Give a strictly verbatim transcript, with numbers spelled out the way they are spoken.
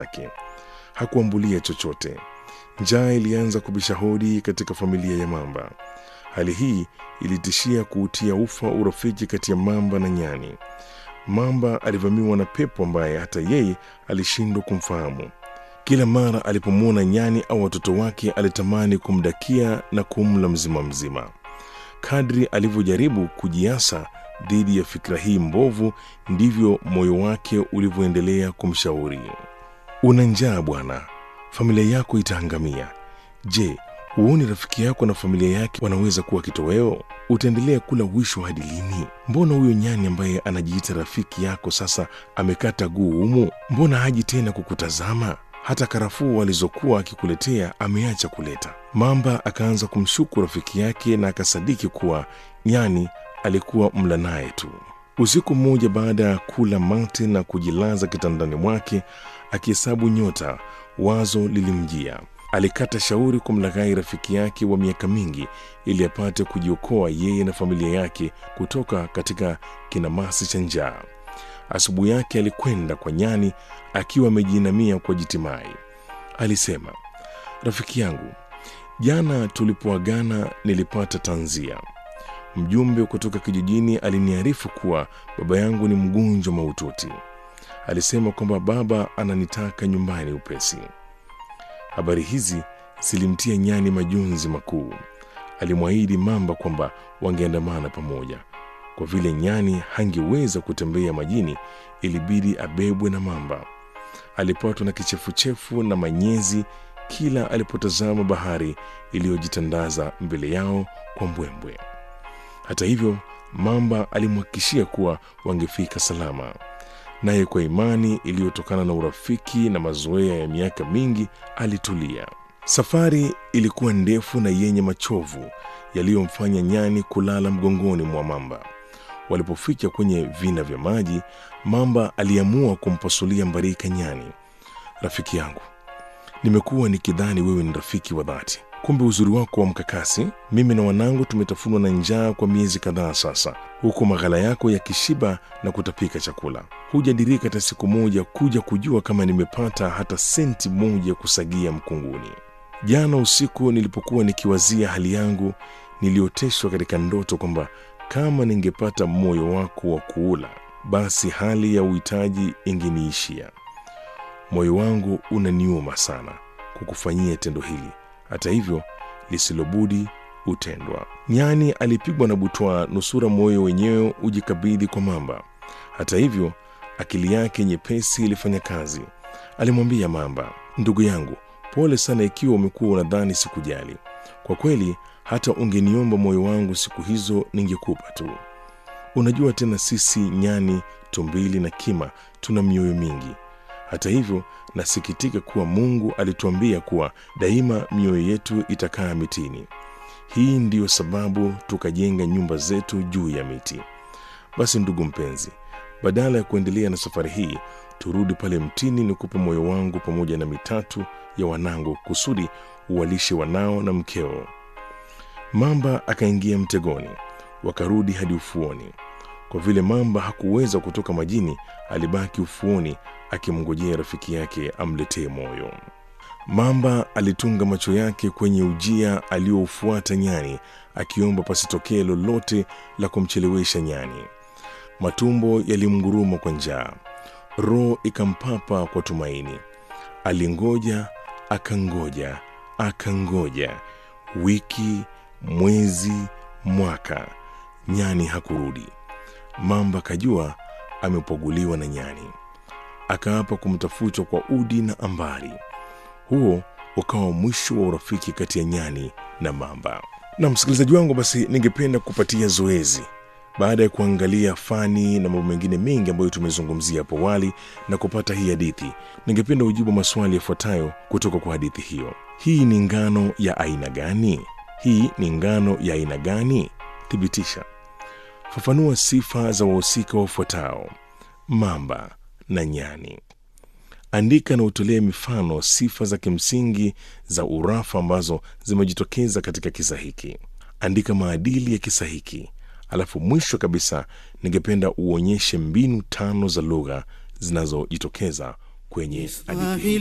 yake. Hakuambulia chochote. Njaa ilianza kubisha hodi katika familia ya Mamba. Hali hii ilitishia kuutia ufa urafiki kati ya Mamba na nyani. Mamba alivamiwa na pepo ambaye hata yeye alishindwa kumfahamu. Kila mara alipomwona nyani au watoto wake alitamani kumdakia na kumla mzima mzima. Kadri alivyojaribu kujiasa dhidi ya fikra hii mbovu, ndivyo moyo wake ulivyoendelea kumshauri. Una njaa bwana, familia yako itaangamia. Je, huoni rafiki yako na familia yake wanaweza kuwa kitoweo? Utaendelea kula wisho hadi lini? Mbona huyo nyani ambaye anajiita rafiki yako sasa amekata guu humu? Mbona haji tena kukutazama? Hata karafuu walizokuwa akikuletea ameacha kuleta. Mamba akaanza kumshuku rafiki yake na akasadiki kuwa nyani alikuwa mla naye tu. Usiku mmoja, baada ya kula mate na kujilaza kitandani mwake akihesabu nyota, wazo lilimjia. Alikata shauri kumlaghai rafiki yake wa miaka mingi ili apate kujiokoa yeye na familia yake kutoka katika kinamasi cha njaa. Asubuhi yake alikwenda kwa nyani akiwa amejiinamia kwa jitimai. Alisema, rafiki yangu, jana tulipoagana nilipata tanzia. Mjumbe kutoka kijijini aliniarifu kuwa baba yangu ni mgonjwa mahututi. Alisema kwamba baba ananitaka nyumbani upesi. Habari hizi zilimtia nyani majonzi makuu. Alimwahidi Mamba kwamba wangeandamana pamoja. Kwa vile nyani hangeweza kutembea majini, ilibidi abebwe na Mamba. Alipatwa na kichefuchefu na manyezi kila alipotazama bahari iliyojitandaza mbele yao kwa mbwembwe. Hata hivyo, Mamba alimhakikishia kuwa wangefika salama. Naye kwa imani iliyotokana na urafiki na mazoea ya miaka mingi alitulia. Safari ilikuwa ndefu na yenye machovu yaliyomfanya nyani kulala mgongoni mwa Mamba. Walipofika kwenye vina vya maji, Mamba aliamua kumpasulia mbarika nyani. Rafiki yangu, nimekuwa nikidhani wewe ni rafiki wa dhati. Kumbe uzuri wako wa mkakasi. Mimi na wanangu tumetafunwa na njaa kwa miezi kadhaa sasa, huku maghala yako yakishiba na kutapika chakula. Hujadirika hata siku moja kuja kujua kama nimepata hata senti moja kusagia mkunguni. Jana usiku nilipokuwa nikiwazia hali yangu, nilioteshwa katika ndoto kwamba kama ningepata moyo wako wa kuula, basi hali ya uhitaji ingeniishia. Moyo wangu unaniuma sana kukufanyia tendo hili. Hata hivyo, lisilobudi utendwa. Nyani alipigwa na butwaa, nusura moyo wenyewe ujikabidhi kwa Mamba. Hata hivyo, akili yake nyepesi ilifanya kazi. Alimwambia Mamba, ndugu yangu, pole sana ikiwa umekuwa unadhani sikujali. Kwa kweli, hata ungeniomba moyo wangu siku hizo ningekupa tu. Unajua tena sisi nyani, tumbili na kima tuna mioyo mingi. Hata hivyo, nasikitika kuwa Mungu alituambia kuwa daima mioyo yetu itakaa mitini. Hii ndiyo sababu tukajenga nyumba zetu juu ya miti. Basi ndugu mpenzi, badala ya kuendelea na safari hii, turudi pale mtini nikupe moyo wangu pamoja na mitatu ya wanangu kusudi uwalishe wanao na mkeo. Mamba akaingia mtegoni, wakarudi hadi ufuoni. Kwa vile Mamba hakuweza kutoka majini, alibaki ufuoni akimngojea rafiki yake amletee moyo. Mamba alitunga macho yake kwenye ujia aliofuata nyani, akiomba pasitokee lolote la kumchelewesha nyani. Matumbo yalimnguruma kwa njaa, roho ikampapa kwa tumaini. Alingoja, akangoja, akangoja, wiki, mwezi, mwaka, nyani hakurudi. Mamba kajua amepoguliwa na nyani. Akaapa kumtafuta kwa udi na ambari. Huo ukawa mwisho wa urafiki kati ya nyani na Mamba. Na msikilizaji wangu, basi ningependa kupatia zoezi. Baada ya kuangalia fani na mambo mengine mengi ambayo tumezungumzia hapo awali na kupata hii hadithi, ningependa ujibu maswali yafuatayo kutoka kwa hadithi hiyo. Hii ni ngano ya aina gani? Hii ni ngano ya aina gani? Thibitisha. Fafanua sifa za wahusika wafuatao: Mamba na nyani. Andika na utolee mifano sifa za kimsingi za urafa ambazo zimejitokeza katika kisa hiki. Andika maadili ya kisa hiki. Alafu mwisho kabisa, ningependa uonyeshe mbinu tano za lugha zinazojitokeza kwenye hadithi hii.